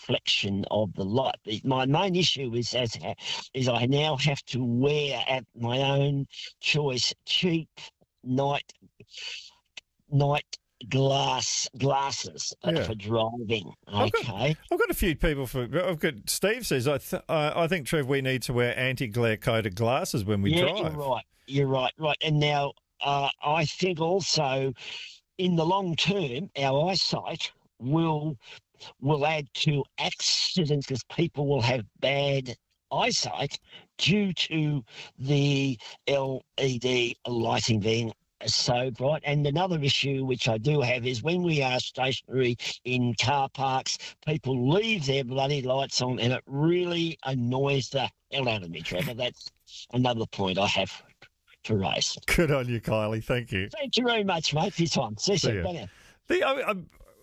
reflection of the light. My main issue is I now have to wear at my own choice cheap night glasses for driving. Okay, I've got a few people. I've got Steve says I think Trev, we need to wear anti-glare coated glasses when we drive. You're right. And now I think also in the long term our eyesight will add to accidents because people will have bad eyesight due to the LED lighting being so bright. And another issue which I do have is when we are stationary in car parks, people leave their bloody lights on and it really annoys the hell out of me, Trevor. That's another point I have to raise. Good on you, Kylie. Thank you. Thank you very much, mate, for your time. See you soon.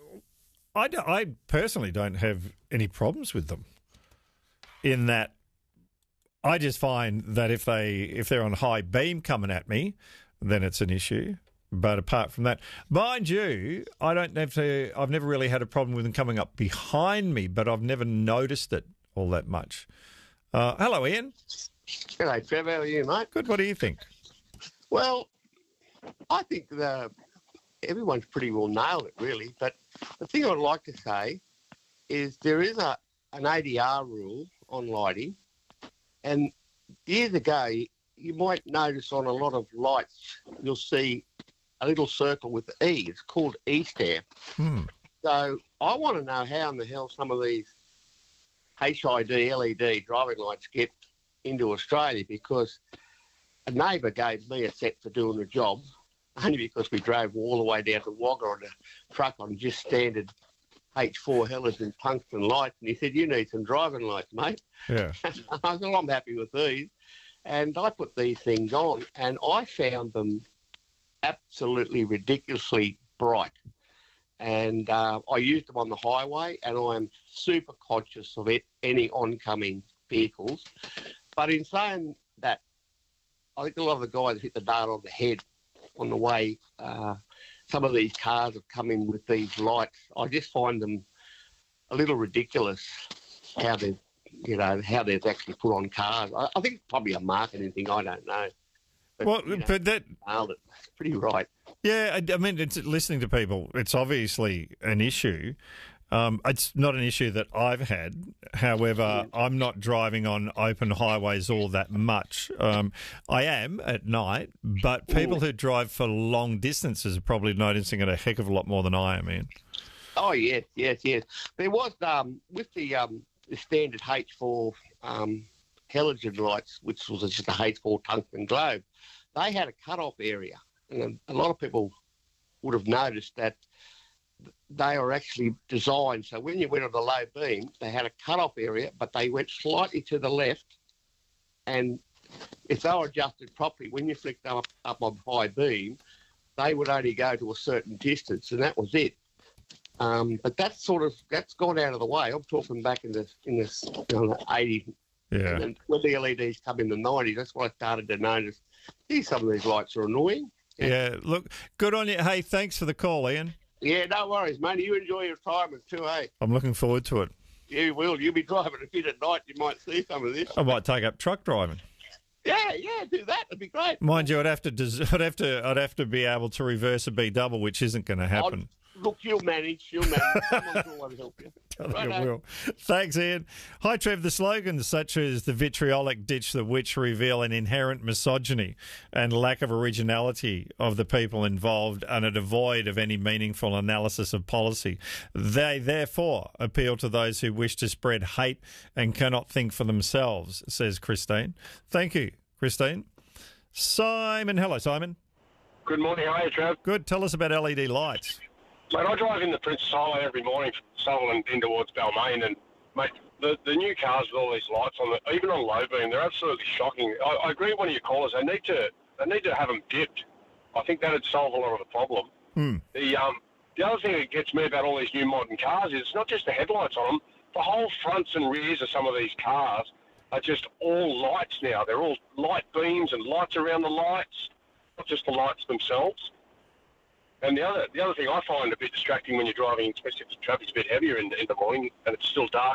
I personally don't have any problems with them in that I just find that if they're on high beam coming at me, then it's an issue. But apart from that, mind you, I've never really had a problem with them coming up behind me, but I've never noticed it all that much. Hello, Ian. Hello, Trevor. How are you, mate? Good. What do you think? Well, I think everyone's pretty well nailed it, really. But the thing I'd like to say is there is an ADR rule on lighting. And years ago, you might notice on a lot of lights, you'll see a little circle with the E. It's called E-stare. So I want to know how in the hell some of these HID LED driving lights get into Australia, because a neighbour gave me a set for doing the job, only because we drove all the way down to Wagga on a truck on just standard H4 halogen tungsten lights, and he said, "You need some driving lights, mate." Yeah. I said, "I'm happy with these." And I put these things on, and I found them absolutely ridiculously bright. And I used them on the highway, and I'm super conscious of any oncoming vehicles. But in saying that, I think a lot of the guys hit the nail on the head on the way some of these cars have come in with these lights. I just find them a little ridiculous how they're actually put on cars. I think it's probably a marketing thing. I don't know. But, but that nailed it. It's pretty right. Yeah, I mean, it's listening to people. It's obviously an issue. It's not an issue that I've had. However, I'm not driving on open highways all that much. I am at night, but people who drive for long distances are probably noticing it a heck of a lot more than I am, Ian. Oh, yes. There was, with the standard H4 halogen lights, which was just a H4 tungsten globe, they had a cut-off area. And a lot of people would have noticed that they are actually designed so when you went on the low beam, they had a cut-off area, but they went slightly to the left. And if they were adjusted properly, when you flicked them up on high beam, they would only go to a certain distance, and that was it. But that's gone out of the way. I'm talking back in the 80s. Yeah. And when the LEDs come in the 90s, that's when I started to notice, some of these lights are annoying. Yeah, look, good on you. Hey, thanks for the call, Ian. Yeah, no worries, mate. You enjoy your retirement too, hey? I'm looking forward to it. You will. You'll be driving a bit at night. You might see some of this. I might take up truck driving. Yeah, do that. It'd be great. Mind you, I'd have to be able to reverse a B double, which isn't going to happen. Look, you'll manage. Someone will help you. Right, will. Thanks, Ian. Hi, Trev. The slogans such as the vitriolic ditch the witch reveal an inherent misogyny and lack of originality of the people involved and are devoid of any meaningful analysis of policy. They, therefore, appeal to those who wish to spread hate and cannot think for themselves, says Christine. Thank you, Christine. Simon. Hello, Simon. Good morning. How are you, Trev? Good. Tell us about LED lights. Mate, I drive in the Princess Highway every morning from Sutherland in towards Balmain, and, mate, the new cars with all these lights on, even on low beam, they're absolutely shocking. I agree with one of your callers. They need to have them dipped. I think that would solve a lot of the problem. The other thing that gets me about all these new modern cars is it's not just the headlights on them. The whole fronts and rears of some of these cars are just all lights now. They're all light beams and lights around the lights, not just the lights themselves. And the other thing I find a bit distracting when you're driving, especially if the traffic's a bit heavier in the morning and it's still dark